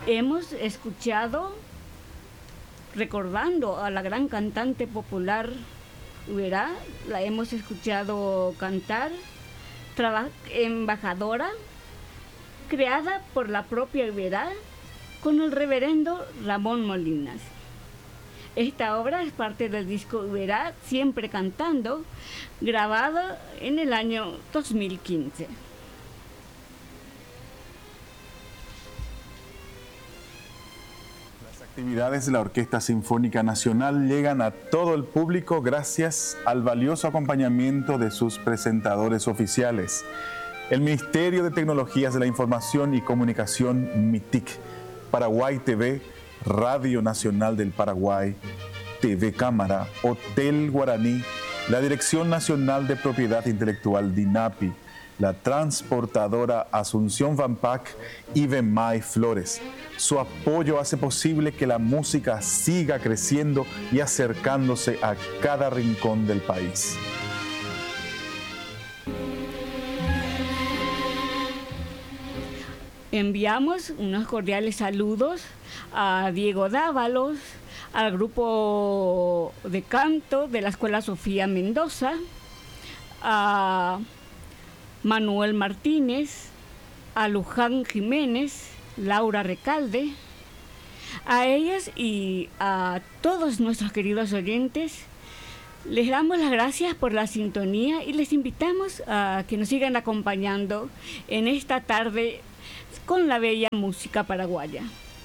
hemos escuchado, recordando a la gran cantante popular Uberá, la hemos escuchado cantar, embajadora, creada por la propia Uberá con el reverendo Ramón Molinas. Esta obra es parte del disco Uberá, Siempre Cantando, grabado en el año 2015. Las actividades de la Orquesta Sinfónica Nacional llegan a todo el público gracias al valioso acompañamiento de sus presentadores oficiales. El Ministerio de Tecnologías de la Información y Comunicación, MITIC, Paraguay TV, Radio Nacional del Paraguay, TV Cámara, Hotel Guaraní, la Dirección Nacional de Propiedad Intelectual DINAPI, la transportadora Asunción Vanpac y Vemay Flores. Su apoyo hace posible que la música siga creciendo y acercándose a cada rincón del país. Enviamos unos cordiales saludos a Diego Dávalos, al grupo de canto de la Escuela Sofía Mendoza, a Manuel Martínez, a Luján Jiménez, Laura Recalde, a ellas y a todos nuestros queridos oyentes. Les damos las gracias por la sintonía y les invitamos a que nos sigan acompañando en esta tarde con la bella música paraguaya.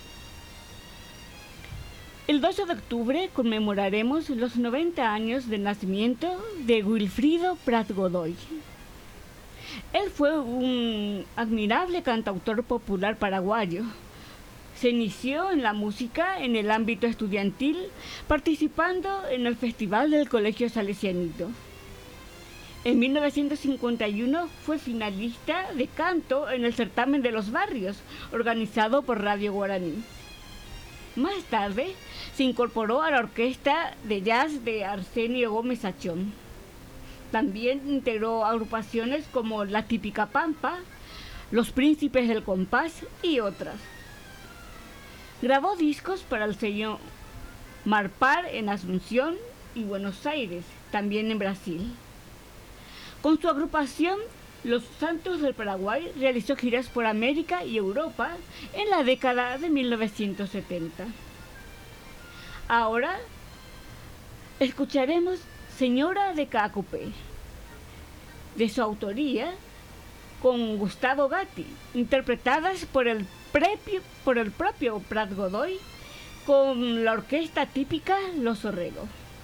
El 12 de octubre conmemoraremos los 90 años de nacimiento de Wilfrido Prat Godoy. Él fue un admirable cantautor popular paraguayo. Se inició en la música en el ámbito estudiantil, participando en el Festival del Colegio Salesianito. En 1951 fue finalista de canto en el Certamen de los Barrios, organizado por Radio Guaraní. Más tarde se incorporó a la orquesta de jazz de Arsenio Gómez Achón. También integró agrupaciones como La Típica Pampa, Los Príncipes del Compás y otras. Grabó discos para el sello Marpar en Asunción y Buenos Aires, también en Brasil. Con su agrupación, Los Santos del Paraguay realizó giras por América y Europa en la década de 1970. Ahora escucharemos Señora de Caacupé, de su autoría, con Gustavo Gatti, interpretadas por el propio Prat Godoy, con la orquesta típica Los Orrego.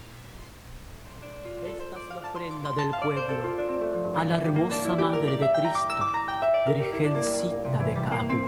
Esta es la ofrenda del pueblo a la hermosa Madre de Cristo, Virgencita de Caacupé.